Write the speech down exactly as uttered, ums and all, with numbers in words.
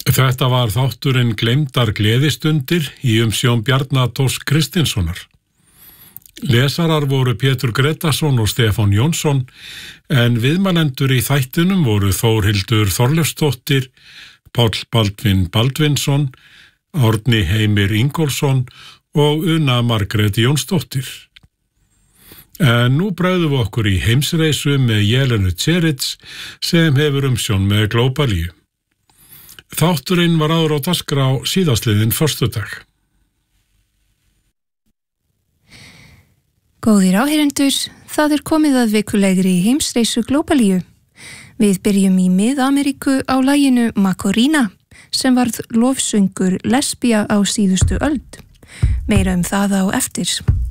Þetta var þátturinn Gleymdar gleðistundir í umsjón Bjarna Thors Kristinssonar. Lesarar voru Pétur Gretarsson og Stefán Jónsson, en viðmælendur í þættinum voru Þórhildur Þorleifsdóttir, Páll Baldvin Baldvinsson, Árni Heimir Ingólfsson og Una Margrét Jónsdóttir. En nú bregðum við okkur í heimsreisu með Jelenu Tserits sem hefur umsjón með Glóbalíu. Þátturinn var áður á dagskrá síðastliðinn föstudag. Góðir áheyrendur, það er komið að vikulegri heimsreisu Glóbalíu. Við byrjum í Mið-Ameríku á laginu Macorina, sem varð lofsöngur lesbía á síðustu öld. Meira um það á eftir.